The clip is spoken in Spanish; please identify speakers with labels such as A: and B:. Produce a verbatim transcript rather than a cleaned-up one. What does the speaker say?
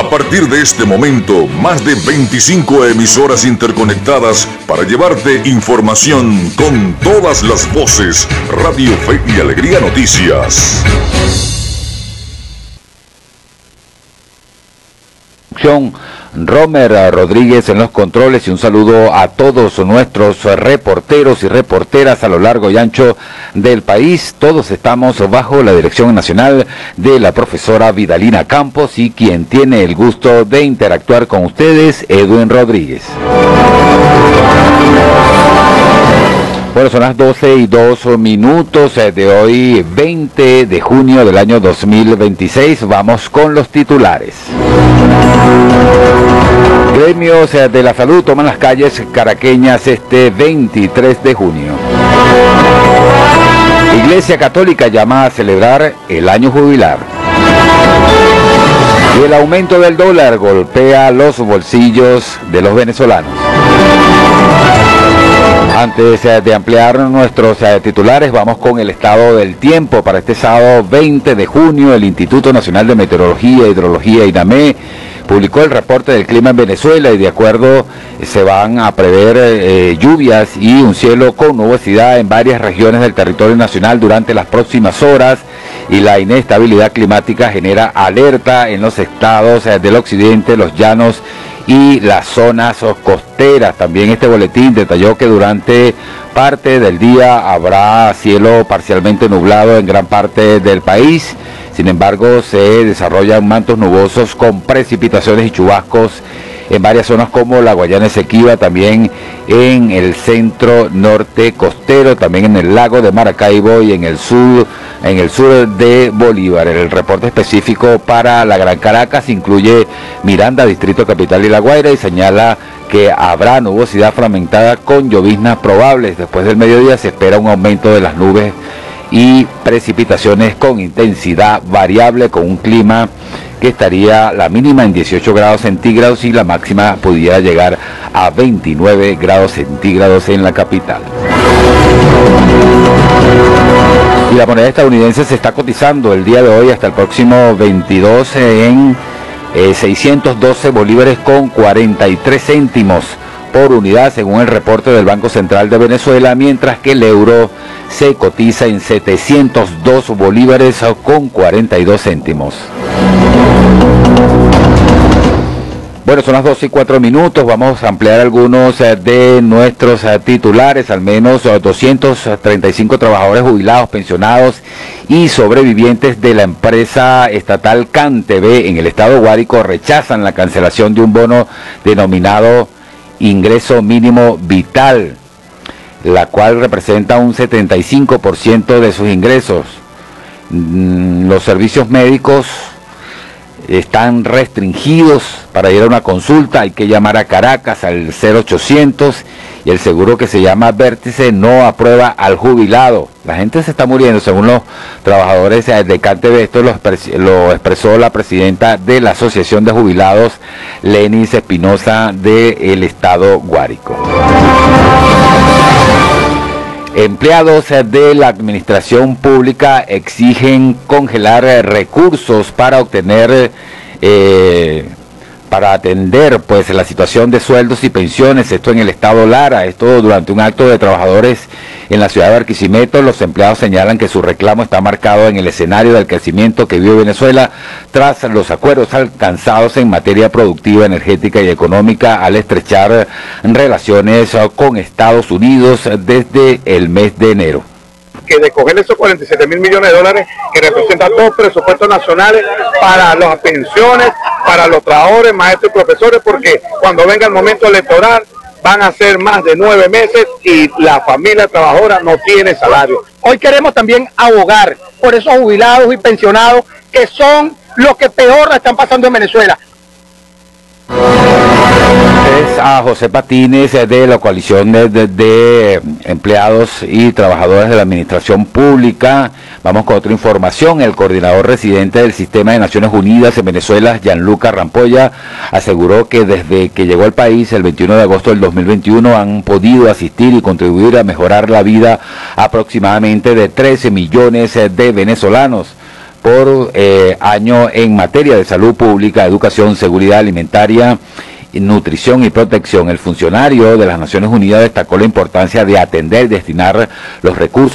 A: A partir de este momento, más de veinticinco emisoras interconectadas para llevarte información con todas las voces. Radio Fe y Alegría Noticias.
B: Romer Rodríguez en los controles, y un saludo a todos nuestros reporteros y reporteras a lo largo y ancho del país. Todos estamos bajo la dirección nacional de la profesora Vidalina Campos, y quien tiene el gusto de interactuar con ustedes, Edwin Rodríguez. Bueno, son las doce y dos minutos de hoy, veinte de junio del año dos mil veintiséis. Vamos con los titulares. Gremios de la salud toman las calles caraqueñas este veintitrés de junio. Iglesia Católica llama a celebrar el año jubilar. Y el aumento del dólar golpea los bolsillos de los venezolanos. Antes de ampliar nuestros titulares, vamos con el estado del tiempo para este sábado veinte de junio. El Instituto Nacional de Meteorología e Hidrología, INAME, publicó el reporte del clima en Venezuela, y de acuerdo se van a prever eh, lluvias y un cielo con nubosidad en varias regiones del territorio nacional durante las próximas horas, y la inestabilidad climática genera alerta en los estados eh, del occidente, los llanos y las zonas costeras. También este boletín detalló que durante parte del día habrá cielo parcialmente nublado en gran parte del país. Sin embargo, se desarrollan mantos nubosos con precipitaciones y chubascos en varias zonas como la Guayana Esequiba, también en el centro norte costero, también en el lago de Maracaibo y en el sur, en el sur de Bolívar. El reporte específico para la Gran Caracas incluye Miranda, Distrito Capital y La Guaira, y señala que habrá nubosidad fragmentada con lloviznas probables. Después del mediodía se espera un aumento de las nubes y precipitaciones con intensidad variable, con un clima que estaría la mínima en dieciocho grados centígrados y la máxima pudiera llegar a veintinueve grados centígrados en la capital. Y la moneda estadounidense se está cotizando el día de hoy hasta el próximo veintidós en eh, seiscientos doce bolívares con cuarenta y tres céntimos por unidad, según el reporte del Banco Central de Venezuela, mientras que el euro se cotiza en setecientos dos bolívares con cuarenta y dos céntimos. Bueno, son las doce y cuatro minutos, vamos a ampliar algunos de nuestros titulares. Al menos doscientos treinta y cinco trabajadores jubilados, pensionados y sobrevivientes de la empresa estatal CanTV en el estado Guárico rechazan la cancelación de un bono denominado Ingreso Mínimo Vital, la cual representa un setenta y cinco por ciento de sus ingresos. Los servicios médicos están restringidos. Para ir a una consulta hay que llamar a Caracas al cero ochocientos, y el seguro, que se llama Vértice, no aprueba al jubilado. La gente se está muriendo, según los trabajadores de CanTV. Esto lo, lo expresó la presidenta de la Asociación de Jubilados, Lenis Espinosa, del estado Guárico. Empleados de la administración pública exigen congelar recursos para obtener, eh, para atender pues la situación de sueldos y pensiones, esto en el estado Lara. Esto durante un acto de trabajadores en la ciudad de Barquisimeto. Los empleados señalan que su reclamo está marcado en el escenario del crecimiento que vive Venezuela tras los acuerdos alcanzados en materia productiva, energética y económica al estrechar relaciones con Estados Unidos desde el mes de enero.
C: Que de coger esos cuarenta y siete mil millones de dólares que representan dos presupuestos nacionales para las pensiones, para los trabajadores, maestros y profesores, porque cuando venga el momento electoral van a ser más de nueve meses y la familia trabajadora no tiene salario.
D: Hoy queremos también abogar por esos jubilados y pensionados que son los que peor la están pasando en Venezuela.
B: A José Patines de la coalición de, de, de empleados y trabajadores de la administración pública. Vamos con otra información. El coordinador residente del Sistema de Naciones Unidas en Venezuela, Gianluca Rampolla, aseguró que desde que llegó al país el veintiuno de agosto del dos mil veintiuno han podido asistir y contribuir a mejorar la vida aproximadamente de trece millones de venezolanos. por eh, año en materia de salud pública, educación, seguridad alimentaria, nutrición y protección. El funcionario de las Naciones Unidas destacó la importancia de atender y destinar los recursos